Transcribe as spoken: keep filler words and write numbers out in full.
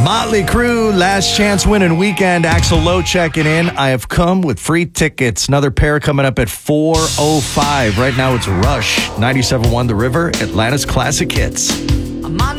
Motley Crue, last chance winning weekend. Axl Lowe checking in. I have come with free tickets. Another pair coming up at four oh five. Right now it's Rush, ninety-seven point one The River, Atlanta's Classic Hits.